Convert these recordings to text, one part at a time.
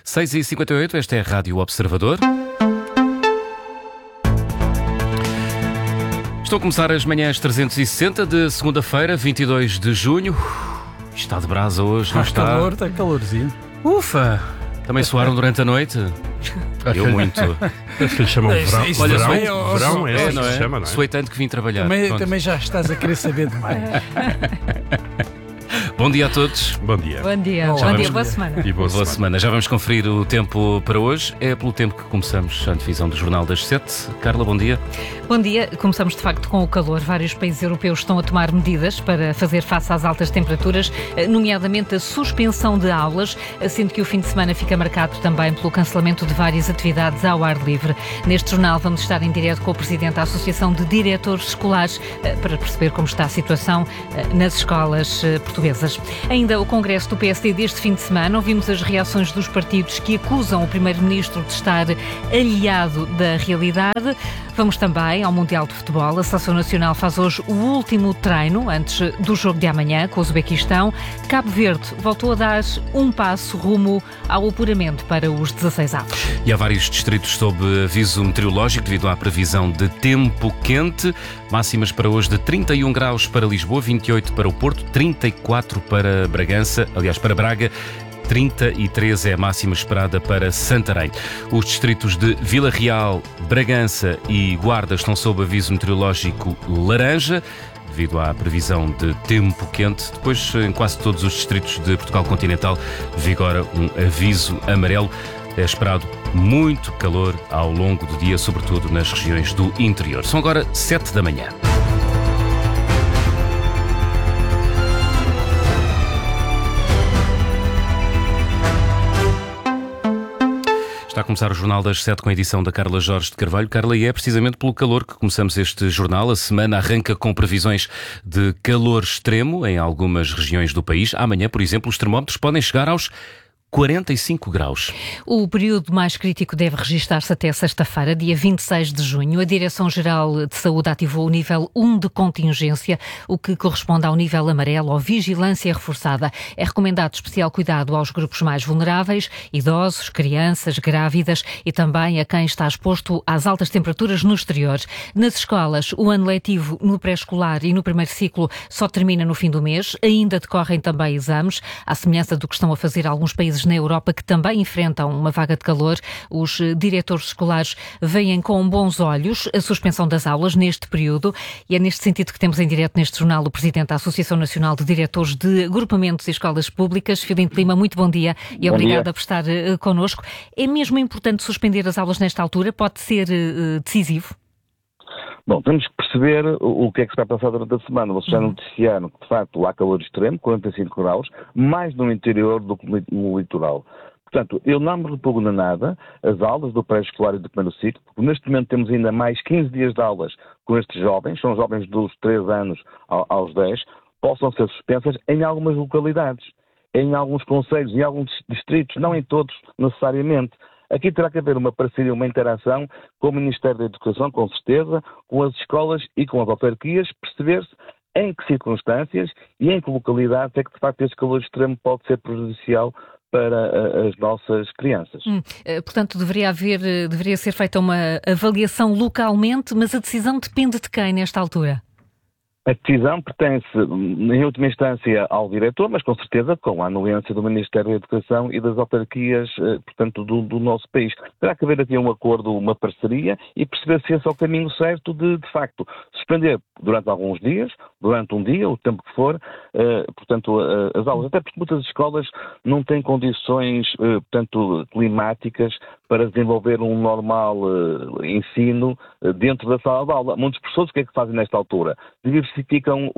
6h58, esta é a Rádio Observador. Estão a começar as manhãs 360 de segunda-feira, 22 de junho. Está de brasa hoje, não está? Está calorzinho. Ufa! Também suaram durante a noite? Eu muito. É que lhe chamam verão. Olha, Verão é não é? se chama, não é? Suei tanto que vim trabalhar. Também já estás a querer saber demais. Bom dia a todos. Bom dia. Bom dia, Olá, boa semana. E Boa semana. Já vamos conferir o tempo para hoje. É pelo tempo que começamos a divisão do Jornal das 7. Carla, bom dia. Bom dia. Começamos de facto com o calor. Vários países europeus estão a tomar medidas para fazer face às altas temperaturas, nomeadamente a suspensão de aulas, sendo que o fim de semana fica marcado também pelo cancelamento de várias atividades ao ar livre. Neste jornal vamos estar em direto com o Presidente da Associação de Diretores Escolares para perceber como está a situação nas escolas portuguesas. Ainda o Congresso do PSD deste fim de semana, ouvimos as reações dos partidos que acusam o Primeiro-Ministro de estar aliado da realidade. Vamos também ao Mundial de Futebol. A Seleção Nacional faz hoje o último treino antes do jogo de amanhã com o Uzbequistão. Cabo Verde voltou a dar um passo rumo ao apuramento para os 16avos. E há vários distritos sob aviso meteorológico devido à previsão de tempo quente. Máximas para hoje de 31 graus para Lisboa, 28 para o Porto, 34 para Bragança, aliás, para Braga. 33 é a máxima esperada para Santarém. Os distritos de Vila Real, Bragança e Guarda estão sob aviso meteorológico laranja, devido à previsão de tempo quente. Depois, em quase todos os distritos de Portugal continental, vigora um aviso amarelo. É esperado muito calor ao longo do dia, sobretudo nas regiões do interior. São agora 7 da manhã. Está a começar o Jornal das 7 com a edição da Carla Jorge de Carvalho. Carla, e é precisamente pelo calor que começamos este jornal. A semana arranca com previsões de calor extremo em algumas regiões do país. Amanhã, por exemplo, os termómetros podem chegar aos 45 graus. O período mais crítico deve registar-se até sexta-feira, dia 26 de junho. A Direção-Geral de Saúde ativou o nível 1 de contingência, o que corresponde ao nível amarelo ou vigilância reforçada. É recomendado especial cuidado aos grupos mais vulneráveis, idosos, crianças, grávidas e também a quem está exposto às altas temperaturas no exterior. Nas escolas, o ano letivo no pré-escolar e no primeiro ciclo só termina no fim do mês. Ainda decorrem também exames, à semelhança do que estão a fazer alguns países na Europa que também enfrentam uma vaga de calor. Os diretores escolares veem com bons olhos a suspensão das aulas neste período e é neste sentido que temos em direto neste jornal o Presidente da Associação Nacional de Diretores de Agrupamentos e Escolas Públicas, Filipe Lima. Muito bom dia e obrigada por estar connosco. É mesmo importante suspender as aulas nesta altura? Pode ser decisivo? Bom, temos que perceber o que é que se vai passar durante a semana. Vocês já noticiaram que, de facto, há calor extremo, 45 graus, mais no interior do que no litoral. Portanto, eu não me repugno nada as aulas do pré-escolar e do primeiro ciclo, porque neste momento temos ainda mais 15 dias de aulas com estes jovens, são jovens dos 3 anos aos 10, possam ser suspensas em algumas localidades, em alguns concelhos, em alguns distritos, não em todos necessariamente. Aqui terá que haver uma parceria, uma interação com o Ministério da Educação, com certeza, com as escolas e com as autarquias, perceber-se em que circunstâncias e em que localidades é que, de facto, esse calor extremo pode ser prejudicial para as nossas crianças. Portanto, deveria ser feita uma avaliação localmente, mas a decisão depende de quem nesta altura? A decisão pertence, em última instância, ao diretor, mas com certeza com a anuência do Ministério da Educação e das autarquias, portanto, do nosso país. Terá que haver aqui um acordo, uma parceria e perceber se esse é o caminho certo de facto, suspender durante alguns dias, durante um dia, o tempo que for, portanto, as aulas. Até porque muitas escolas não têm condições, portanto, climáticas para desenvolver um normal ensino dentro da sala de aula. Muitos professores o que é que fazem nesta altura? Diversificam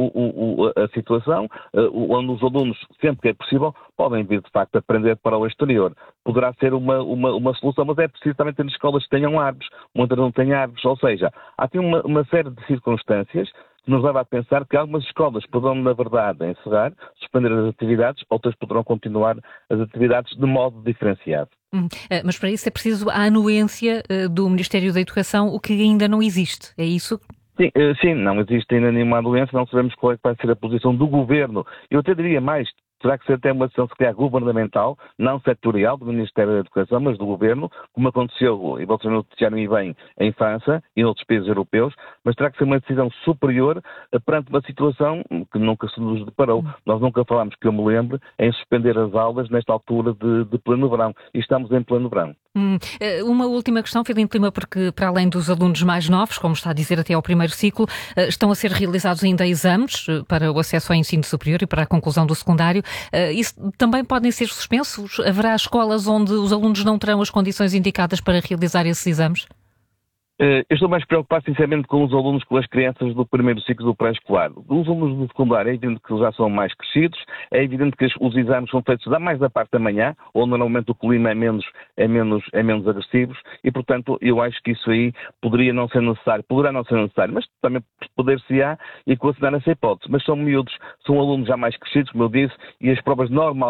a situação, onde os alunos, sempre que é possível, podem vir de facto aprender para o exterior. Poderá ser uma solução, mas é preciso também ter escolas que tenham árvores, muitas não têm árvores, ou seja, há aqui uma série de circunstâncias que nos leva a pensar que algumas escolas poderão, na verdade, encerrar, suspender as atividades, outras poderão continuar as atividades de modo diferenciado. Mas para isso é preciso a anuência do Ministério da Educação, o que ainda não existe, é isso? Sim, não existe ainda nenhuma doença, não sabemos qual é que vai ser a posição do Governo. Eu até diria mais, terá que ser até uma decisão, se calhar, governamental, não setorial, do Ministério da Educação, mas do Governo, como aconteceu, e vocês noticiaram e bem, em França e em outros países europeus, mas terá que ser uma decisão superior perante uma situação que nunca se nos deparou. Nós nunca falámos, que eu me lembre, em suspender as aulas nesta altura de pleno verão. E estamos em pleno verão. Uma última questão, Filipe Lima, porque para além dos alunos mais novos, como está a dizer até ao primeiro ciclo, estão a ser realizados ainda exames para o acesso ao ensino superior e para a conclusão do secundário. Isso também podem ser suspensos? Haverá escolas onde os alunos não terão as condições indicadas para realizar esses exames? Eu estou mais preocupado, sinceramente, com os alunos, com as crianças do primeiro ciclo do pré-escolar. Os alunos do secundário é evidente que já são mais crescidos, é evidente que os exames são feitos mais da parte da manhã, onde normalmente o clima é menos agressivo, e, portanto, eu acho que isso aí poderá não ser necessário, mas também poder-se-á equacionar essa hipótese. Mas são miúdos, são alunos já mais crescidos, como eu disse, e as provas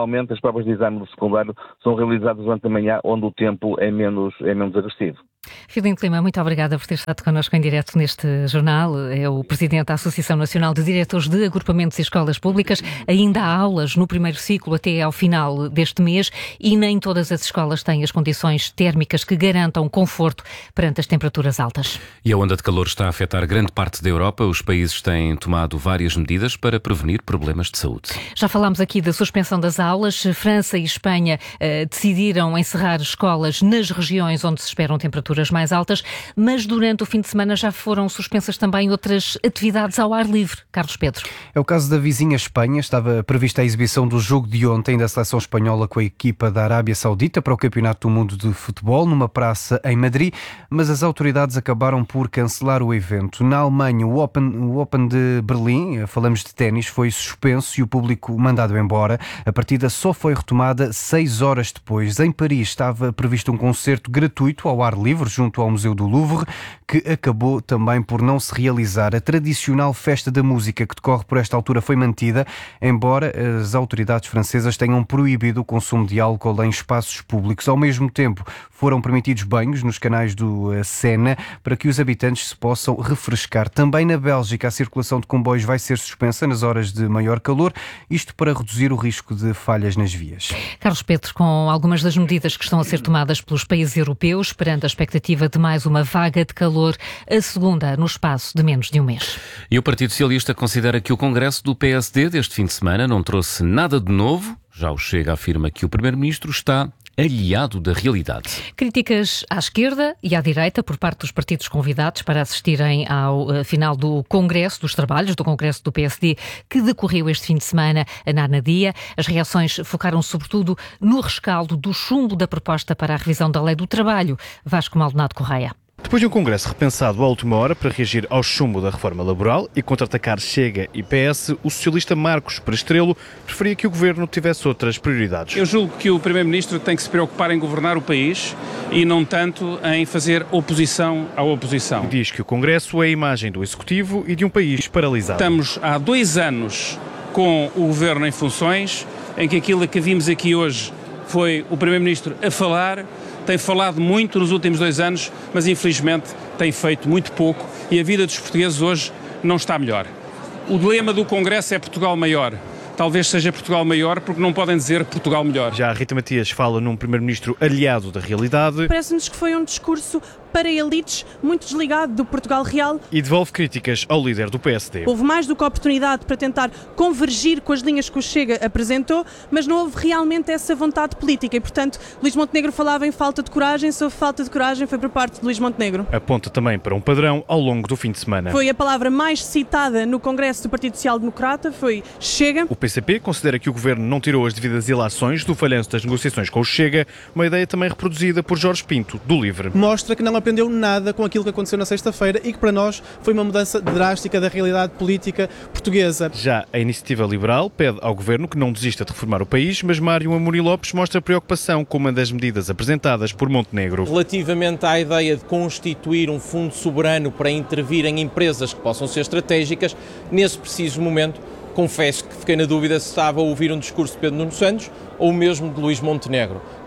de exame do secundário são realizadas durante a manhã, onde o tempo é menos agressivo. Filipe Lima, muito obrigada por ter estado connosco em direto neste jornal. É o Presidente da Associação Nacional de Diretores de Agrupamentos e Escolas Públicas. Ainda há aulas no primeiro ciclo até ao final deste mês e nem todas as escolas têm as condições térmicas que garantam conforto perante as temperaturas altas. E a onda de calor está a afetar grande parte da Europa. Os países têm tomado várias medidas para prevenir problemas de saúde. Já falámos aqui da suspensão das aulas. França e Espanha decidiram encerrar escolas nas regiões onde se esperam temperaturas mais altas, mas durante o fim de semana já foram suspensas também outras atividades ao ar livre. Carlos Pedro. É o caso da vizinha Espanha. Estava prevista a exibição do jogo de ontem da seleção espanhola com a equipa da Arábia Saudita para o Campeonato do Mundo de Futebol, numa praça em Madrid, mas as autoridades acabaram por cancelar o evento. Na Alemanha, o Open de Berlim, falamos de ténis, foi suspenso e o público mandado embora. A partida só foi retomada 6 horas depois. Em Paris estava previsto um concerto gratuito ao ar livre junto ao Museu do Louvre, que acabou também por não se realizar. A tradicional festa da música que decorre por esta altura foi mantida, embora as autoridades francesas tenham proibido o consumo de álcool em espaços públicos. Ao mesmo tempo, foram permitidos banhos nos canais do Sena para que os habitantes se possam refrescar. Também na Bélgica, a circulação de comboios vai ser suspensa nas horas de maior calor, isto para reduzir o risco de falhas nas vias. Carlos Pedro, com algumas das medidas que estão a ser tomadas pelos países europeus, perante a expectativa de mais uma vaga de calor, a segunda no espaço de menos de um mês. E o Partido Socialista considera que o congresso do PSD deste fim de semana não trouxe nada de novo. Já o Chega afirma que o Primeiro-Ministro está aliado da realidade. Críticas à esquerda e à direita por parte dos partidos convidados para assistirem ao final do Congresso, dos trabalhos do Congresso do PSD, que decorreu este fim de semana na Anadia. As reações focaram sobretudo no rescaldo do chumbo da proposta para a revisão da Lei do Trabalho. Vasco Maldonado Correia. Depois de um congresso repensado à última hora para reagir ao chumbo da reforma laboral e contra-atacar Chega e PS, o socialista Marcos Perestrelo preferia que o governo tivesse outras prioridades. Eu julgo que o Primeiro-Ministro tem que se preocupar em governar o país e não tanto em fazer oposição à oposição. Diz que o congresso é a imagem do executivo e de um país paralisado. Estamos há 2 anos com o governo em funções, em que aquilo que vimos aqui hoje foi o Primeiro-Ministro a falar. Tem falado muito nos últimos 2 anos, mas infelizmente tem feito muito pouco e a vida dos portugueses hoje não está melhor. O dilema do Congresso é Portugal maior. Talvez seja Portugal maior porque não podem dizer Portugal melhor. Já a Rita Matias fala num Primeiro-Ministro aliado da realidade. Parece-nos que foi um discurso para elites, muito desligado do Portugal real. E devolve críticas ao líder do PSD. Houve mais do que oportunidade para tentar convergir com as linhas que o Chega apresentou, mas não houve realmente essa vontade política e, portanto, Luís Montenegro falava em falta de coragem. Se houve falta de coragem foi por parte de Luís Montenegro. Aponta também para um padrão ao longo do fim de semana. Foi a palavra mais citada no Congresso do Partido Social Democrata, foi Chega. O PCP considera que o Governo não tirou as devidas ilações do falhanço das negociações com o Chega, uma ideia também reproduzida por Jorge Pinto, do LIVRE. Mostra que não aprendeu nada com aquilo que aconteceu na sexta-feira e que para nós foi uma mudança drástica da realidade política portuguesa. Já a Iniciativa Liberal pede ao Governo que não desista de reformar o país, mas Mário Amorim Lopes mostra preocupação com uma das medidas apresentadas por Montenegro. Relativamente à ideia de constituir um fundo soberano para intervir em empresas que possam ser estratégicas, nesse preciso momento, confesso que fiquei na dúvida se estava a ouvir um discurso de Pedro Nuno Santos ou mesmo de Luís Montenegro.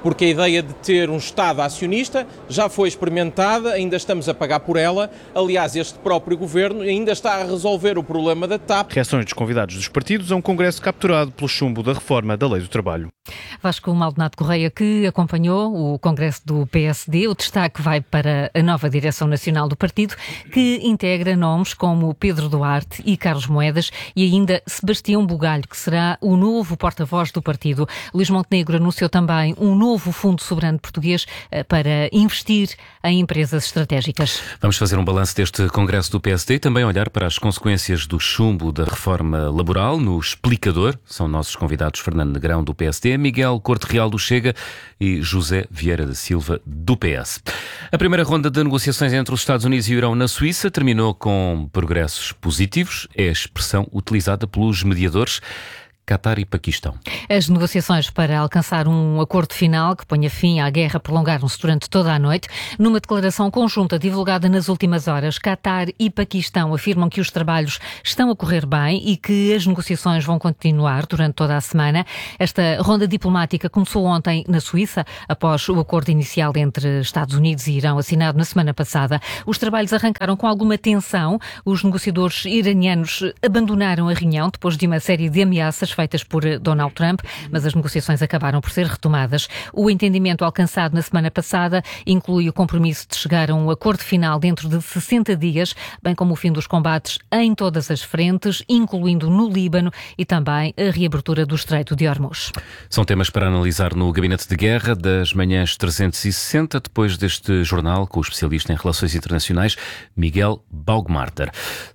porque a ideia de ter um Estado acionista já foi experimentada, ainda estamos a pagar por ela. Aliás, este próprio governo ainda está a resolver o problema da TAP. Reações dos convidados dos partidos a um congresso capturado pelo chumbo da reforma da Lei do Trabalho. Vasco Maldonado Correia, que acompanhou o congresso do PSD, o destaque vai para a nova direção nacional do partido, que integra nomes como Pedro Duarte e Carlos Moedas e ainda Sebastião Bugalho, que será o novo porta-voz do partido. Luís Montenegro anunciou também um novo Fundo Soberano Português para investir em empresas estratégicas. Vamos fazer um balanço deste congresso do PSD e também olhar para as consequências do chumbo da reforma laboral. No Explicador são nossos convidados Fernando Negrão, do PSD, Miguel Corte Real, do Chega, e José Vieira da Silva, do PS. A primeira ronda de negociações entre os Estados Unidos e o Irão na Suíça terminou com progressos positivos. É a expressão utilizada pelos mediadores Qatar e Paquistão. As negociações para alcançar um acordo final que ponha fim à guerra prolongaram-se durante toda a noite. Numa declaração conjunta divulgada nas últimas horas, Qatar e Paquistão afirmam que os trabalhos estão a correr bem e que as negociações vão continuar durante toda a semana. Esta ronda diplomática começou ontem na Suíça, após o acordo inicial entre Estados Unidos e Irão assinado na semana passada. Os trabalhos arrancaram com alguma tensão. Os negociadores iranianos abandonaram a reunião depois de uma série de ameaças feitas por Donald Trump, mas as negociações acabaram por ser retomadas. O entendimento alcançado na semana passada inclui o compromisso de chegar a um acordo final dentro de 60 dias, bem como o fim dos combates em todas as frentes, incluindo no Líbano, e também a reabertura do Estreito de Hormuz. São temas para analisar no Gabinete de Guerra das manhãs 360, depois deste jornal com o especialista em relações internacionais, Miguel Baugmarter.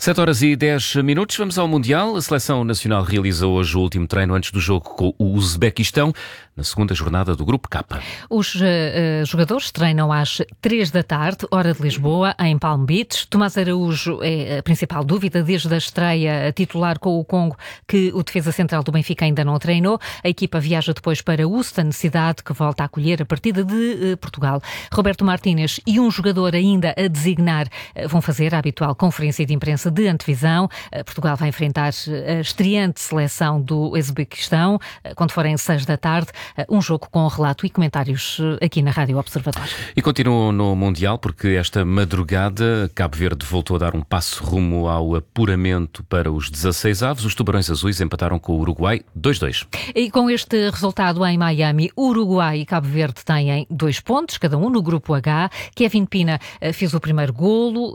7h10, vamos ao Mundial. A Seleção Nacional realiza hoje o último treino antes do jogo com o Uzbequistão, na segunda jornada do Grupo K. Os jogadores treinam às 3 da tarde, hora de Lisboa, em Palm Beach. Tomás Araújo é a principal dúvida desde a estreia titular com o Congo, que o defesa central do Benfica ainda não treinou. A equipa viaja depois para Houston, cidade que volta a acolher a partida de Portugal. Roberto Martínez e um jogador ainda a designar vão fazer a habitual conferência de imprensa de antevisão. Portugal vai enfrentar a estreante seleção do Uzbequistão, quando forem 6 da tarde, um jogo com relato e comentários aqui na Rádio Observador. E continuam no Mundial, porque esta madrugada Cabo Verde voltou a dar um passo rumo ao apuramento para os 16avos. Os Tubarões Azuis empataram com o Uruguai 2-2. E com este resultado em Miami, Uruguai e Cabo Verde têm 2 pontos, cada um no Grupo H. Kevin Pina fez o primeiro golo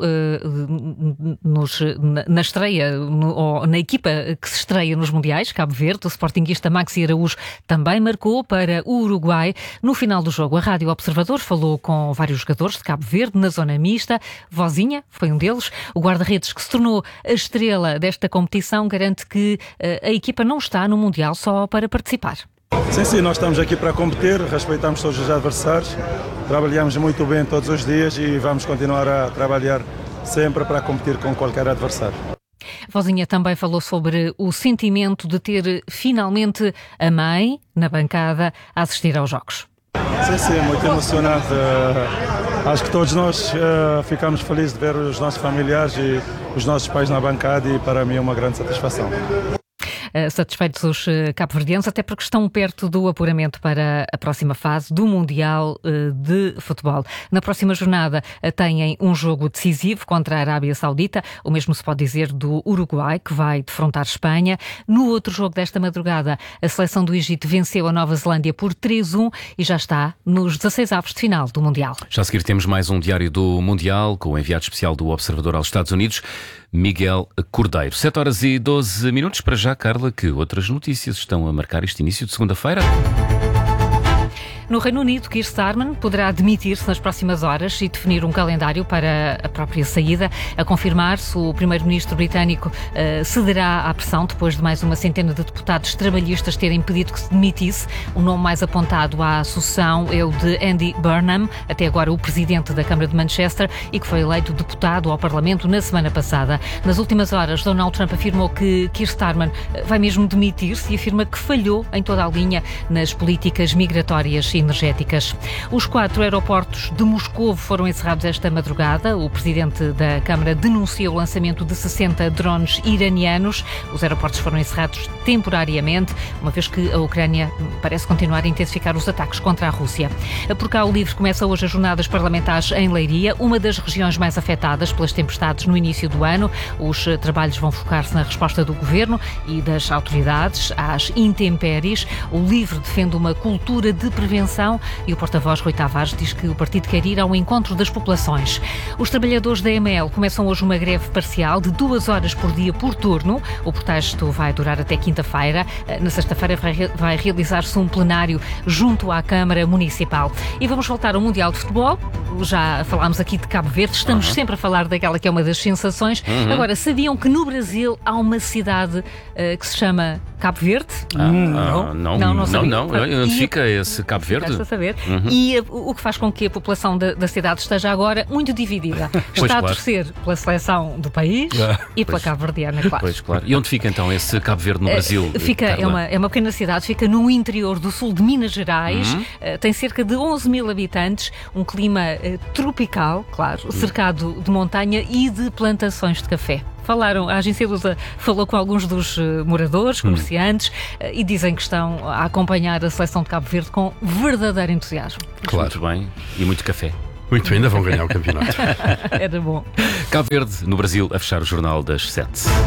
na estreia, na equipa que se estreia nos Mundiais, Cabo Verde. O sportinguista Maxi Araújo também marcou para o Uruguai. No final do jogo, a Rádio Observador falou com vários jogadores de Cabo Verde na zona mista. Vozinha foi um deles. O guarda-redes, que se tornou a estrela desta competição, garante que a equipa não está no Mundial só para participar. Sim, nós estamos aqui para competir, respeitamos todos os adversários, trabalhamos muito bem todos os dias e vamos continuar a trabalhar sempre para competir com qualquer adversário. Vozinha também falou sobre o sentimento de ter finalmente a mãe na bancada a assistir aos jogos. Sim, muito emocionante. Acho que todos nós ficamos felizes de ver os nossos familiares e os nossos pais na bancada e para mim é uma grande satisfação. Satisfeitos os cabo-verdianos, até porque estão perto do apuramento para a próxima fase do Mundial de Futebol. Na próxima jornada têm um jogo decisivo contra a Arábia Saudita, o mesmo se pode dizer do Uruguai, que vai defrontar Espanha. No outro jogo desta madrugada, a seleção do Egito venceu a Nova Zelândia por 3-1 e já está nos 16avos de final do Mundial. Já a seguir temos mais um diário do Mundial, com o enviado especial do Observador aos Estados Unidos, Miguel Cordeiro. 7h12, para já, Carla, que outras notícias estão a marcar este início de segunda-feira? No Reino Unido, Keir Starmer poderá demitir-se nas próximas horas e definir um calendário para a própria saída. A confirmar-se, o primeiro-ministro britânico cederá à pressão depois de mais uma centena de deputados trabalhistas terem pedido que se demitisse. O nome mais apontado à sucessão é o de Andy Burnham, até agora o presidente da Câmara de Manchester e que foi eleito deputado ao Parlamento na semana passada. Nas últimas horas, Donald Trump afirmou que Keir Starmer vai mesmo demitir-se e afirma que falhou em toda a linha nas políticas migratórias e energéticas. Os 4 aeroportos de Moscovo foram encerrados esta madrugada. O presidente da Câmara denunciou o lançamento de 60 drones iranianos. Os aeroportos foram encerrados temporariamente, uma vez que a Ucrânia parece continuar a intensificar os ataques contra a Rússia. Por cá, o LIVRE começa hoje as jornadas parlamentares em Leiria, uma das regiões mais afetadas pelas tempestades no início do ano. Os trabalhos vão focar-se na resposta do governo e das autoridades às intempéries. O LIVRE defende uma cultura de prevenção e o porta-voz Rui Tavares diz que o partido quer ir ao encontro das populações. Os trabalhadores da EML começam hoje uma greve parcial de 2 horas por dia por turno. O protesto vai durar até quinta-feira. Na sexta-feira vai realizar-se um plenário junto à Câmara Municipal. E vamos voltar ao Mundial de Futebol. Já falámos aqui de Cabo Verde, estamos sempre a falar daquela que é uma das sensações. Agora, sabiam que no Brasil há uma cidade que se chama Cabo Verde? Não. Onde fica esse Cabo Verde? Ficaste a saber. E o que faz com que a população da cidade esteja agora muito dividida. Está a torcer pela seleção do país e pela cabo-verdiana, claro. Pois, claro. E onde fica então esse Cabo Verde no Brasil? É uma pequena cidade, fica no interior do sul de Minas Gerais, tem cerca de 11 mil habitantes, um clima tropical, claro, cercado de montanha e de plantações de café. A agência Lusa falou com alguns dos moradores, comerciantes, e dizem que estão a acompanhar a seleção de Cabo Verde com verdadeiro entusiasmo. Claro. Muito bem. E muito café. Muito bem, ainda vão ganhar o campeonato. Era bom. Cabo Verde, no Brasil, a fechar o Jornal das 7.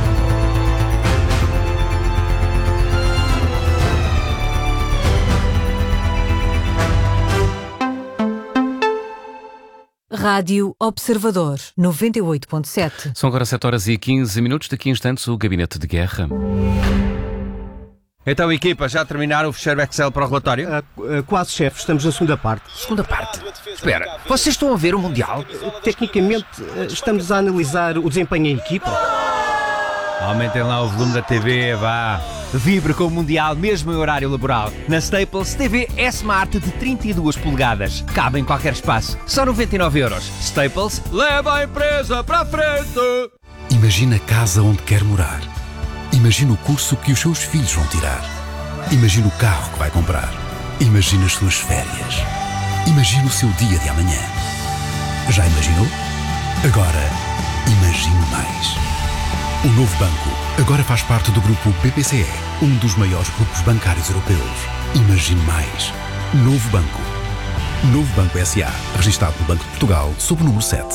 Rádio Observador 98.7. São agora 7 horas e 15 minutos. Daqui a instantes, o Gabinete de Guerra. Então, equipa, já terminaram o fecheiro Excel para o relatório? Quase, chefe. Estamos na segunda parte. Segunda parte? Espera, vocês estão a ver o Mundial? Tecnicamente, estamos a analisar o desempenho em equipa. Aumentem lá o volume da TV, vá. Vibre com o Mundial mesmo em horário laboral. Na Staples, TV S-Smart de 32 polegadas. Cabe em qualquer espaço. Só 99€. Staples, leva a empresa para a frente! Imagina a casa onde quer morar. Imagina o curso que os seus filhos vão tirar. Imagina o carro que vai comprar. Imagina as suas férias. Imagina o seu dia de amanhã. Já imaginou? Agora, imagine mais. O Novo Banco agora faz parte do grupo BPCE, um dos maiores grupos bancários europeus. Imagine mais. Novo Banco. Novo Banco S.A., registado no Banco de Portugal, sob o número 7.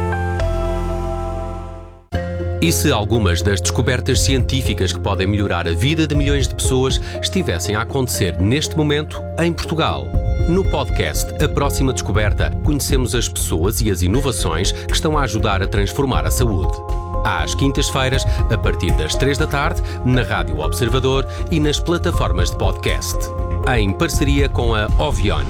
E se algumas das descobertas científicas que podem melhorar a vida de milhões de pessoas estivessem a acontecer neste momento em Portugal? No podcast A Próxima Descoberta, conhecemos as pessoas e as inovações que estão a ajudar a transformar a saúde. Às quintas-feiras, a partir das 3 da tarde, na Rádio Observador e nas plataformas de podcast. Em parceria com a Ovion.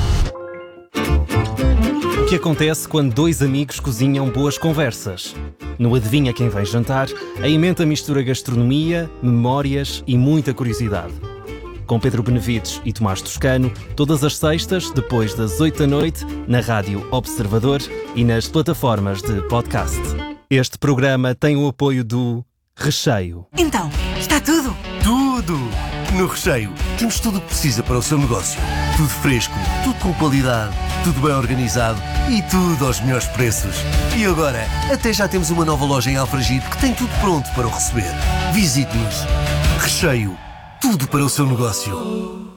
O que acontece quando 2 amigos cozinham boas conversas? No Adivinha Quem Vem Jantar, a emenda mistura gastronomia, memórias e muita curiosidade. Com Pedro Benevides e Tomás Toscano, todas as sextas, depois das 8 da noite, na Rádio Observador e nas plataformas de podcast. Este programa tem o apoio do Recheio. Então, está tudo? Tudo! No Recheio temos tudo o que precisa para o seu negócio. Tudo fresco, tudo com qualidade, tudo bem organizado e tudo aos melhores preços. E agora, até já temos uma nova loja em Alfragide que tem tudo pronto para o receber. Visite-nos. Recheio. Tudo para o seu negócio.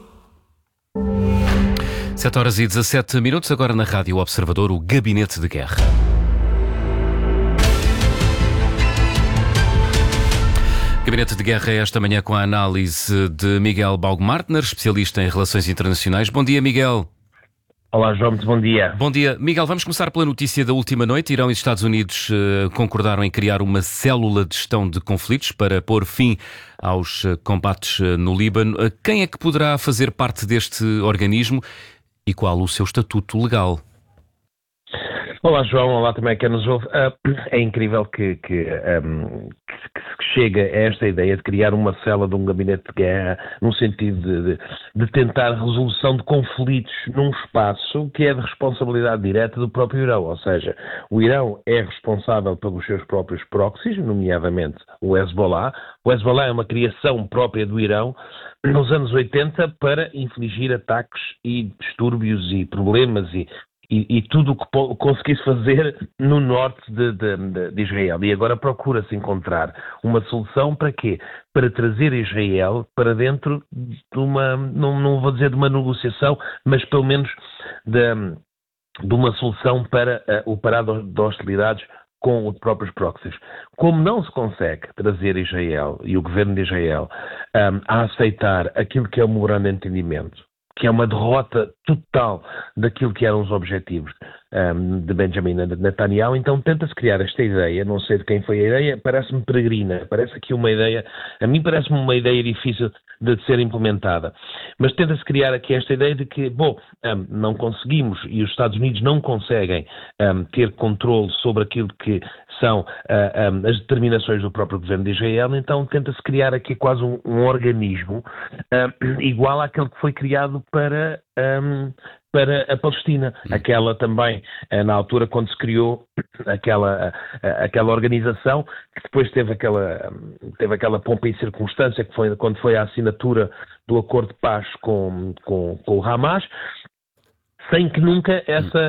7 horas e 17 minutos, agora na Rádio Observador, o Gabinete de Guerra. Gabinete de Guerra esta manhã com a análise de Miguel Baumgartner, especialista em relações internacionais. Bom dia, Miguel. Olá, João, muito bom dia. Bom dia. Miguel, vamos começar pela notícia da última noite. Irão e Estados Unidos concordaram em criar uma célula de gestão de conflitos para pôr fim aos combates no Líbano. Quem é que poderá fazer parte deste organismo e qual o seu estatuto legal? Olá, João. Olá também a quem nos ouve. É incrível que se chega a esta ideia de criar uma cela de um gabinete de guerra no sentido de tentar resolução de conflitos num espaço que é de responsabilidade direta do próprio Irão. Ou seja, o Irão é responsável pelos seus próprios proxies, nomeadamente o Hezbollah. O Hezbollah é uma criação própria do Irão nos anos 80 para infligir ataques e distúrbios e problemas e tudo o que conseguisse fazer no norte de Israel. E agora procura-se encontrar uma solução para quê? Para trazer Israel para dentro de uma, não vou dizer de uma negociação, mas pelo menos de uma solução para o parado de hostilidades com os próprios proxies. Como não se consegue trazer Israel e o governo de Israel a aceitar aquilo que é o memorando de entendimento, que é uma derrota total daquilo que eram os objetivos de Benjamin Netanyahu, então tenta-se criar esta ideia, não sei de quem foi a ideia, parece-me peregrina, parece aqui uma ideia, a mim parece-me uma ideia difícil de ser implementada, mas tenta-se criar aqui esta ideia de que, não conseguimos e os Estados Unidos não conseguem ter controle sobre aquilo que são as determinações do próprio governo de Israel, então tenta-se criar aqui quase um organismo igual àquele que foi criado para a Palestina. Aquela também, na altura, quando se criou aquela organização, que depois teve aquela pompa e circunstância, que foi quando foi a assinatura do acordo de paz com o Hamas, sem que nunca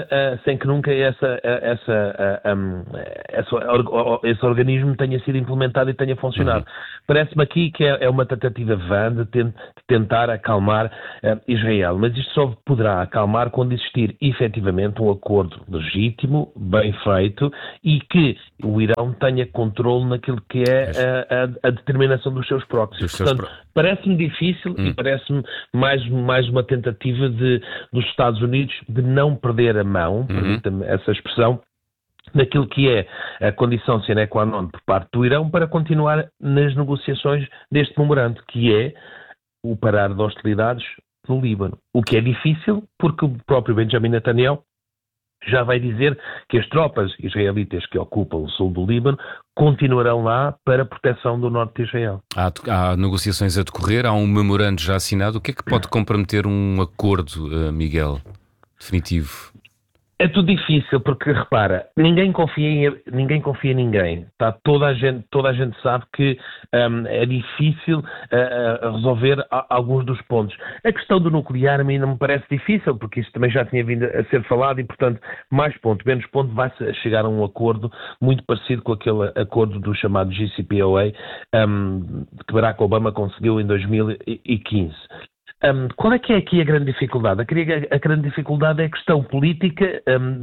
esse organismo tenha sido implementado e tenha funcionado. Parece-me aqui que é uma tentativa vã de tentar acalmar Israel, mas isto só poderá acalmar quando existir efetivamente um acordo legítimo, bem feito, e que o Irão tenha controle naquilo que é a determinação dos seus proxies. Portanto, parece-me difícil e parece-me mais uma tentativa dos Estados Unidos de não perder a mão, permita-me essa expressão, naquilo que é a condição sine qua non por parte do Irão para continuar nas negociações deste memorando, que é o parar de hostilidades no Líbano. O que é difícil porque o próprio Benjamin Netanyahu já vai dizer que as tropas israelitas que ocupam o sul do Líbano continuarão lá para a proteção do norte de Israel. Há negociações a decorrer, há um memorando já assinado. O que é que pode comprometer um acordo, Miguel, definitivo? É tudo difícil, porque, repara, ninguém confia em ninguém. Tá? Toda a gente sabe que é difícil resolver alguns dos pontos. A questão do nuclear a mim não me parece difícil, porque isso também já tinha vindo a ser falado e, portanto, mais ponto, menos ponto, vai-se chegar a um acordo muito parecido com aquele acordo do chamado JCPOA que Barack Obama conseguiu em 2015. Qual é que é aqui a grande dificuldade? A grande dificuldade é a questão política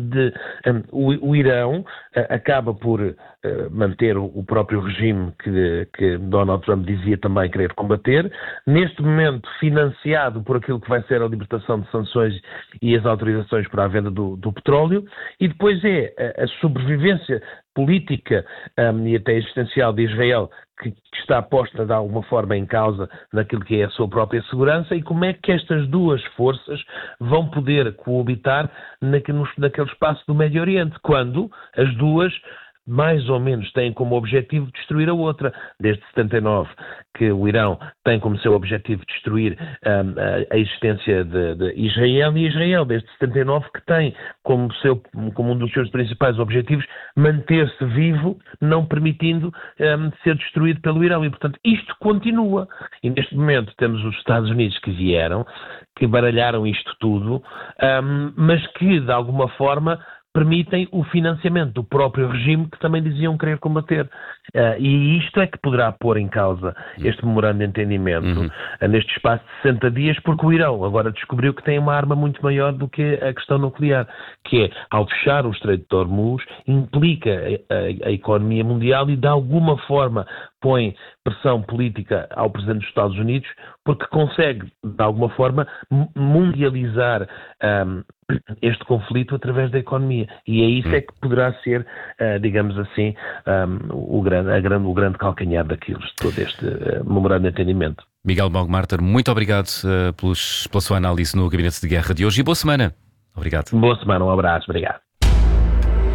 o Irão acaba por manter o próprio regime que Donald Trump dizia também querer combater, neste momento financiado por aquilo que vai ser a libertação de sanções e as autorizações para a venda do petróleo, e depois é a sobrevivência política e até existencial de Israel que está posta de alguma forma em causa naquilo que é a sua própria segurança, e como é que estas duas forças vão poder coabitar naquele espaço do Médio Oriente, quando as duas mais ou menos têm como objetivo destruir a outra. Desde 79 que o Irão tem como seu objetivo destruir a existência de Israel, e Israel desde 79 que tem como um dos seus principais objetivos manter-se vivo, não permitindo ser destruído pelo Irão, e portanto isto continua. E neste momento temos os Estados Unidos que vieram, que baralharam isto tudo, mas que de alguma forma permitem o financiamento do próprio regime que também diziam querer combater. E isto é que poderá pôr em causa este memorando de entendimento neste espaço de 60 dias, porque o Irão agora descobriu que tem uma arma muito maior do que a questão nuclear, que é, ao fechar o Estreito de Hormuz, implica a economia mundial e de alguma forma põe pressão política ao Presidente dos Estados Unidos, porque consegue, de alguma forma, mundializar este conflito através da economia. E é isso é que poderá ser, digamos assim, o grande calcanhar daquilo, de todo este memorando de entendimento. Miguel Baumgartner, muito obrigado pela sua análise no Gabinete de Guerra de hoje, e boa semana. Obrigado. Boa semana, um abraço, obrigado.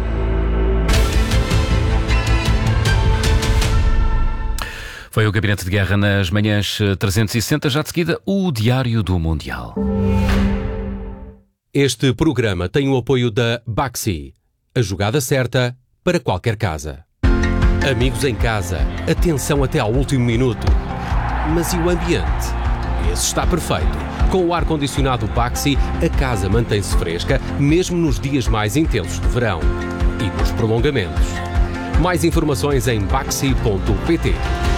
Foi o Gabinete de Guerra nas manhãs 360, já de seguida o Diário do Mundial. Este programa tem o apoio da Baxi, a jogada certa para qualquer casa. Amigos em casa, atenção até ao último minuto. Mas e o ambiente? Esse está perfeito. Com o ar-condicionado Baxi, a casa mantém-se fresca, mesmo nos dias mais intensos de verão. E nos prolongamentos. Mais informações em baxi.pt.